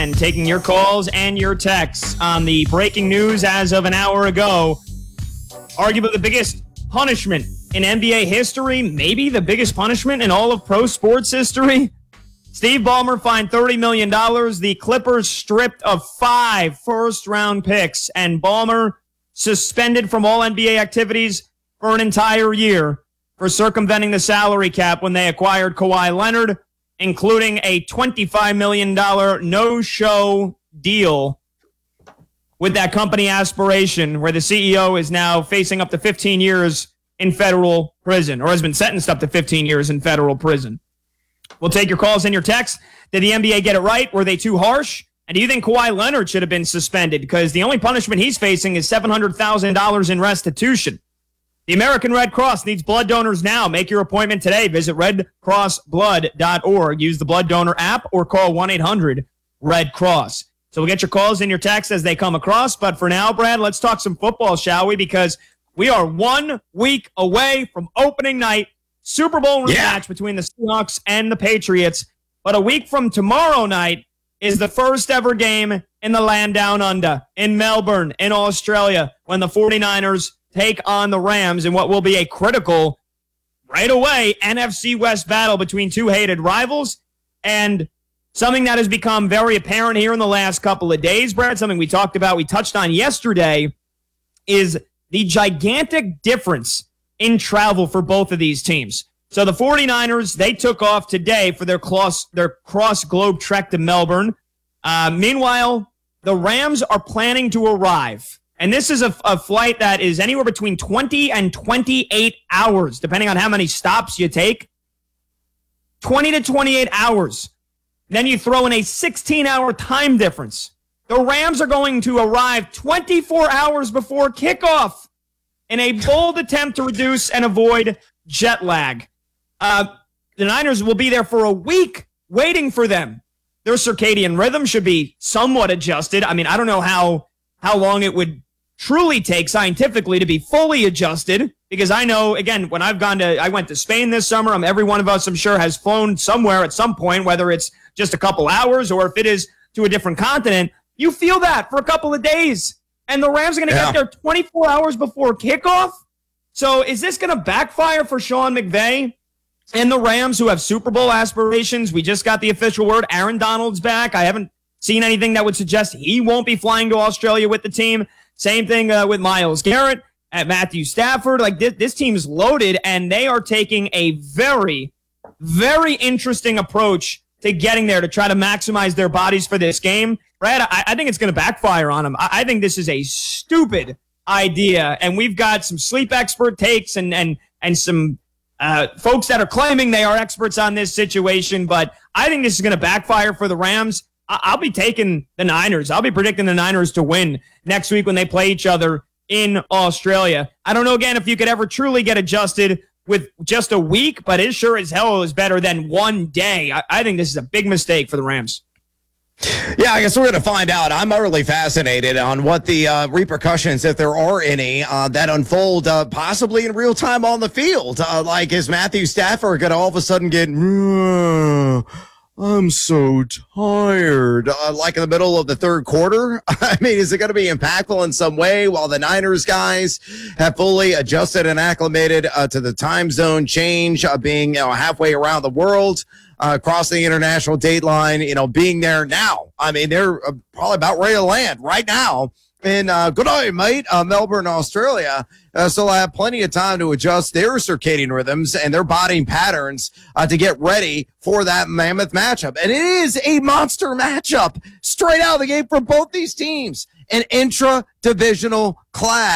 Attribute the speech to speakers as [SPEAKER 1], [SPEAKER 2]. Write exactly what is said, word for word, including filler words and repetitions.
[SPEAKER 1] again, taking your calls and your texts on the breaking news as of an hour ago. Arguably the biggest punishment in N B A history, maybe the biggest punishment in all of pro sports history. Steve Ballmer fined thirty million dollars. The Clippers stripped of five first-round picks, and Ballmer suspended from all N B A activities for an entire year for circumventing the salary cap when they acquired Kawhi Leonard, including a twenty-five million dollars no-show deal with that company Aspiration, where the C E O is now facing up to fifteen years in federal prison, or has been sentenced up to fifteen years in federal prison. We'll take your calls and your texts. Did the N B A get it right? Were they too harsh? And do you think Kawhi Leonard should have been suspended? Because the only punishment he's facing is seven hundred thousand dollars in restitution. The American Red Cross needs blood donors now. Make your appointment today. Visit red cross blood dot org. Use the blood donor app or call one eight hundred red cross. So we'll get your calls and your texts as they come across. But for now, Brad, let's talk some football, shall we? Because we are one week away from opening night. Super Bowl rematch yeah. between the Seahawks and the Patriots. But a week from tomorrow night is the first ever game in the land down under in Melbourne, in Australia, when the 49ers take on the Rams in what will be a critical, right away, N F C West battle between two hated rivals. And something that has become very apparent here in the last couple of days, Brad, something we talked about, we touched on yesterday, is the gigantic difference in travel for both of these teams. So the 49ers, they took off today for their cross, their cross-globe trek to Melbourne. Uh, meanwhile, the Rams are planning to arrive. And this is a, a flight that is anywhere between twenty and twenty-eight hours, depending on how many stops you take. twenty to twenty-eight hours. Then you throw in a sixteen-hour time difference. The Rams are going to arrive twenty-four hours before kickoff in a bold attempt to reduce and avoid jet lag. Uh, the Niners will be there for a week waiting for them. Their circadian rhythm should be somewhat adjusted. I mean, I don't know how how long it would truly take scientifically to be fully adjusted, because I know, again, when I've gone to, I went to Spain this summer, um, every one of us, I'm sure, has flown somewhere at some point, whether it's just a couple hours or if it is to a different continent. You feel that for a couple of days. And the Rams are going to yeah. get there twenty-four hours before kickoff? So is this going to backfire for Sean McVay and the Rams, who have Super Bowl aspirations? We just got the official word. Aaron Donald's back. I haven't seen anything that would suggest he won't be flying to Australia with the team. Same thing uh, with Myles Garrett at Matthew Stafford. Like this, this team is loaded, and they are taking a very, very interesting approach to getting there to try to maximize their bodies for this game. Brad, I, I think it's going to backfire on them. I, I think this is a stupid idea, and we've got some sleep expert takes and and and some uh, folks that are claiming they are experts on this situation, but I think this is going to backfire for the Rams. I, I'll be taking the Niners. I'll be predicting the Niners to win next week when they play each other in Australia. I don't know, again, if you could ever truly get adjusted with just a week, but it sure as hell is better than one day. I, I think this is a big mistake for the Rams.
[SPEAKER 2] Yeah, I guess we're going to find out. I'm utterly fascinated on what the uh, repercussions, if there are any, uh, that unfold uh, possibly in real time on the field. Uh, like, is Matthew Stafford going to all of a sudden get, I'm so tired, uh, like in the middle of the third quarter? I mean, is it going to be impactful in some way while the Niners guys have fully adjusted and acclimated uh, to the time zone change, uh, being you know, halfway around the world? Uh, crossing the international date line, you know, being there now. I mean, they're uh, probably about ready to land right now in, uh, good day, mate, uh, Melbourne, Australia. Uh, so they'll have plenty of time to adjust their circadian rhythms and their body patterns uh, to get ready for that mammoth matchup. And it is a monster matchup straight out of the gate for both these teams. An intra-divisional clash.